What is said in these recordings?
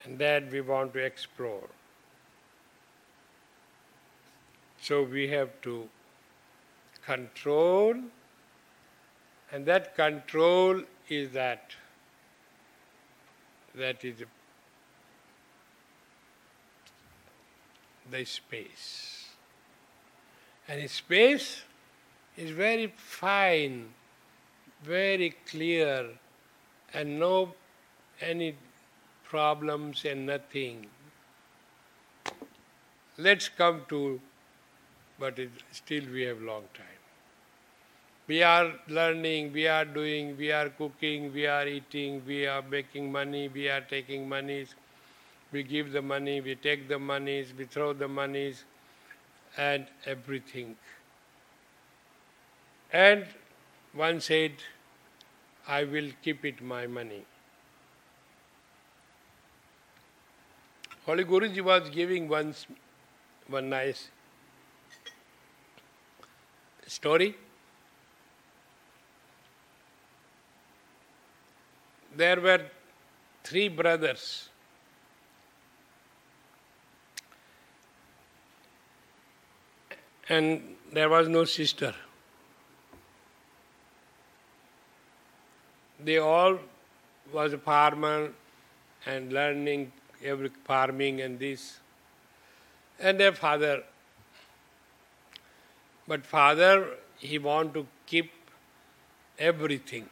and that we want to explore. So we have to control, and that control is that is the space. And space is very fine, very clear, and no any problems and nothing. Let's come to, but still we have long time. We are learning, we are doing, we are cooking, we are eating, we are making money, we are taking monies, we give the money, we take the monies, we throw the monies, and everything. And one said, I will keep it my money. Holy Guruji was giving one nice story. There were 3 brothers. And there was no sister. They all was a farmer and learning every farming and this. And their father. But father, he want to keep everything.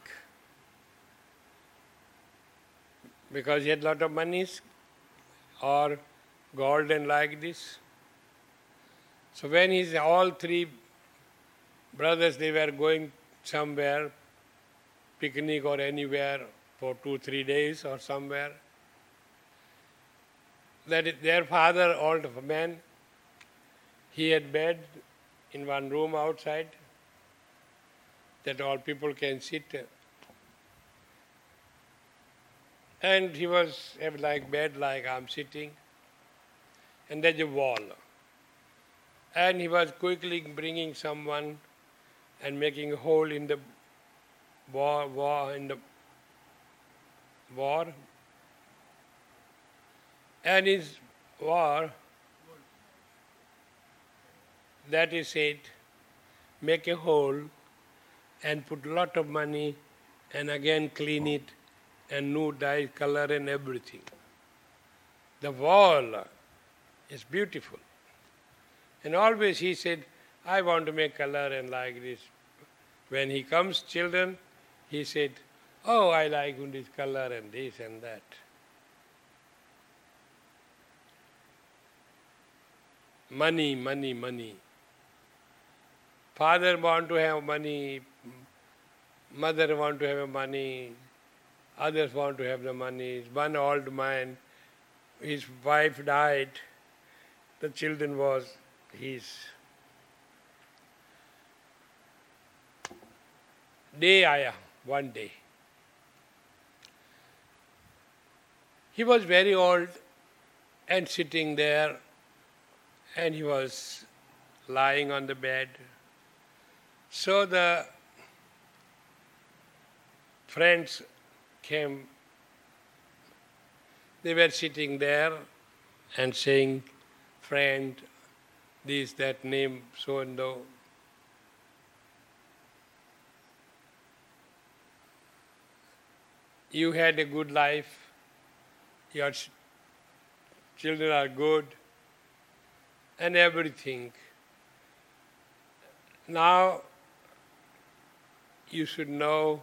Because he had lot of monies or gold and like this. So when all 3 brothers, they were going somewhere, picnic or anywhere for 2-3 days or somewhere, their father, old man, he had bed in one room outside that all people can sit. And he was like bed like I'm sitting, and there's a wall. And he was quickly bringing someone and making a hole in the wall. And his war, that is it, make a hole and put a lot of money and again clean it and new dye, color and everything. The wall is beautiful. And always he said, I want to make color and like this. When he comes, children, he said, oh, I like this color and this and that. Money, money, money. Father want to have money, mother want to have money, others want to have the money. One old man, his wife died, the children was his. Day आया, one day. He was very old and sitting there, and he was lying on the bed. So the friends came. They were sitting there and saying, friend, this, that name, so and so. You had a good life, your children are good, and everything. Now you should know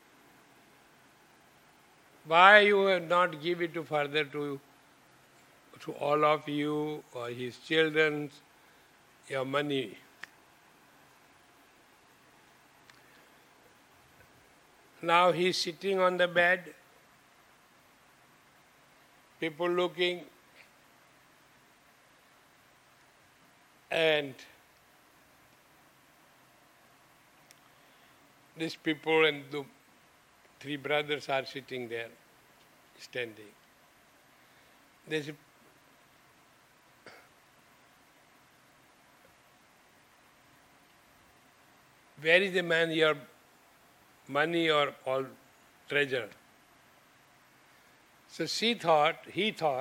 why you have not give it to further to all of you or his children, your money. Now he is sitting on the bed, people looking, and these people and the 3 brothers are sitting there, standing. They say, where is the man, your money or all treasure? So he thought